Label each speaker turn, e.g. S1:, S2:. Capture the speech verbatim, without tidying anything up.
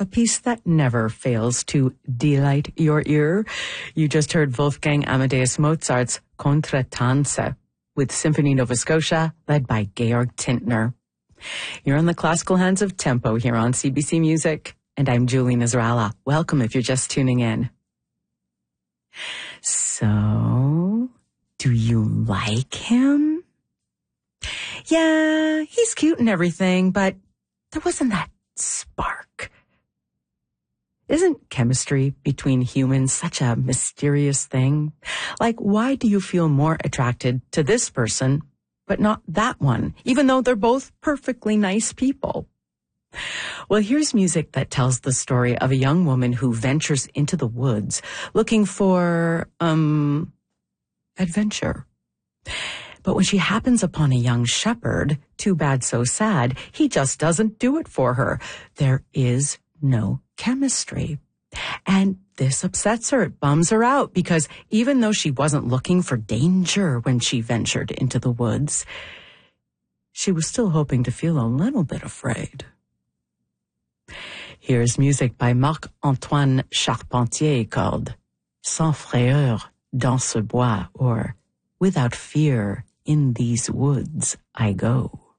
S1: a piece that never fails to delight your ear. You just heard Wolfgang Amadeus Mozart's Contratanze with Symphony Nova Scotia, led by Georg Tintner. You're in the classical hands of tempo here on C B C Music, and I'm Julie Nasrallah. Welcome if you're just tuning in. So, do you like him? Yeah, he's cute and everything, but there wasn't that spark. Isn't chemistry between humans such a mysterious thing? Like, why do you feel more attracted to this person, but not that one, even though they're both perfectly nice people? Well, here's music that tells the story of a young woman who ventures into the woods looking for, um, adventure. But when she happens upon a young shepherd, too bad, so sad, he just doesn't do it for her. There is no chemistry. And this upsets her. It bums her out because even though she wasn't looking for danger when she ventured into the woods, she was still hoping to feel a little bit afraid. Here's music by Marc-Antoine Charpentier called Sans frayeur dans ce bois, or Without Fear in These Woods I Go.